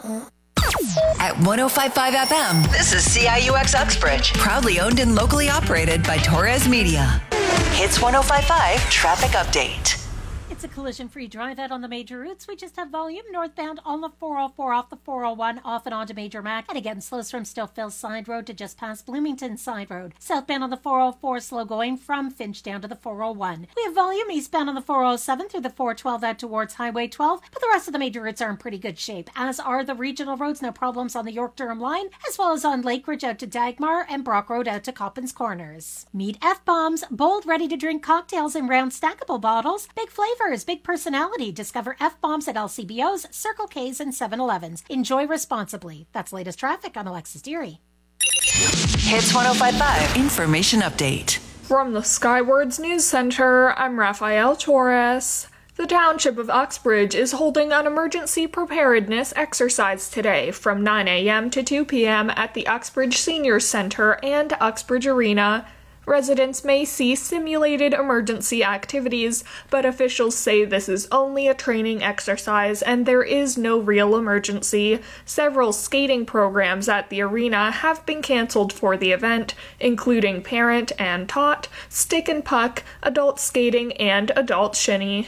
At 105.5 FM, this is CIUX Uxbridge, proudly owned and locally operated by Torres Media. Hits 105.5 Traffic Update. It's a collision-free drive out on the major routes. We just have volume northbound on the 404 off the 401 off and onto Major Mac. And again, slows from Stillfield Side Road to just past Bloomington Side Road. Southbound on the 404, slow going from Finch down to the 401. We have volume eastbound on the 407 through the 412 out towards Highway 12. But the rest of the major routes are in pretty good shape, as are the regional roads. No problems on the York-Durham line, as well as on Lakeridge out to Dagmar and Brock Road out to Coppins Corners. Meet F-Bombs, bold, ready-to-drink cocktails in round stackable bottles. Big flavors, big personality. Discover F-Bombs at LCBOs, Circle K's, and 7-Elevens. Enjoy responsibly. That's latest traffic. I'm Alexis Deary. Hits 105.5 Information Update. From the Skywards News Center, I'm Rafael Torres. The Township of Uxbridge is holding an emergency preparedness exercise today from 9 a.m. to 2 p.m. at the Uxbridge Senior Center and Uxbridge Arena. Residents may see simulated emergency activities, but officials say this is only a training exercise and there is no real emergency. Several skating programs at the arena have been canceled for the event, including Parent and Tot, Stick and Puck, Adult Skating, and Adult Shinny.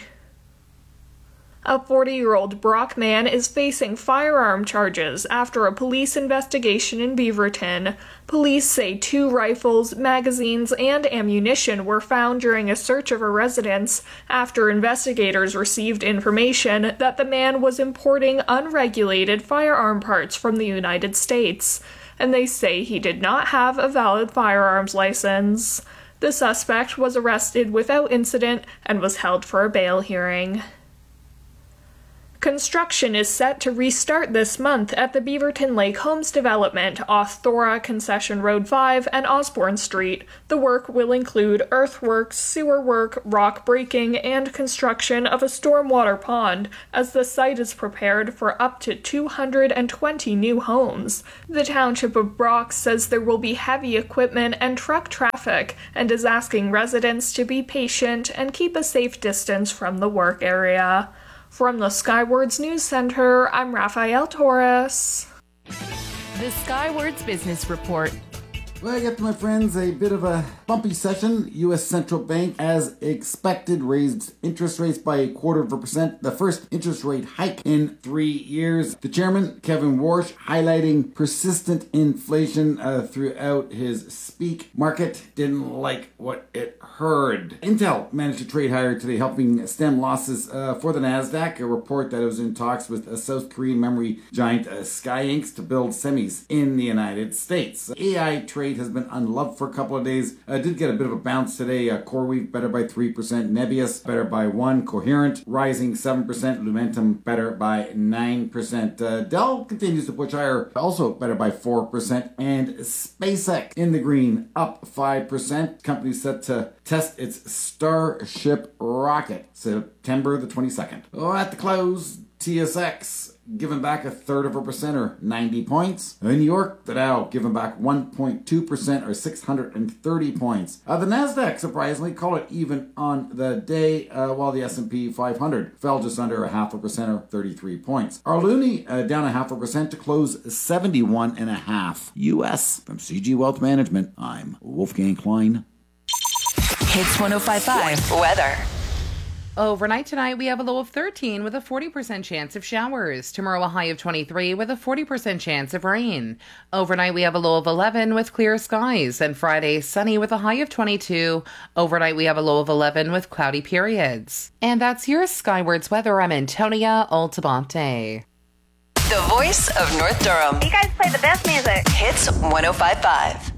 A 40-year-old Brock man is facing firearm charges after a police investigation in Beaverton. Police say 2 rifles, magazines, and ammunition were found during a search of a residence after investigators received information that the man was importing unregulated firearm parts from the United States, and they say he did not have a valid firearms license. The suspect was arrested without incident and was held for a bail hearing. Construction is set to restart this month at the Beaverton Lake Homes development off Thora Concession Road 5 and Osborne Street. The work will include earthworks, sewer work, rock breaking, and construction of a stormwater pond, as the site is prepared for up to 220 new homes. The Township of Brock says there will be heavy equipment and truck traffic, and is asking residents to be patient and keep a safe distance from the work area. From the Skywards News Center, I'm Rafael Torres. The Skywards Business Report. Well, I got, my friends, a bit of a bumpy session. U.S. Central Bank, as expected, raised interest rates by 0.25%, the first interest rate hike in 3 years. The chairman, Kevin Warsh, highlighting persistent inflation throughout his speak. Market didn't like what it heard. Intel managed to trade higher today, helping stem losses for the Nasdaq. A report that it was in talks with a South Korean memory giant Skylinks to build semis in the United States. AI trade has been unloved for a couple of days. Did get a bit of a bounce today. CoreWeave better by 3%. Nebius better by 1%. Coherent rising 7%. Lumentum better by 9%. Dell continues to push higher, also better by 4%. And SpaceX in the green, up 5%. Company set to test its Starship rocket September the 22nd. At the close, TSX giving back 0.33% or 90 points. In New York, the Dow giving back 1.2% or 630 points. The Nasdaq, surprisingly, called it even on the day, while the S&P 500 fell just under 0.5% or 33 points. Our Loonie down 0.5% to close 71.5 US. From CG Wealth Management, I'm Wolfgang Klein. Hits 105.5 Weather. Overnight tonight, we have a low of 13 with a 40% chance of showers. Tomorrow, a high of 23 with a 40% chance of rain. Overnight, we have a low of 11 with clear skies. And Friday, sunny with a high of 22. Overnight, we have a low of 11 with cloudy periods. And that's your Skywards weather. I'm Antonia Altamonte. The voice of North Durham. You guys play the best music. Hits 105.5.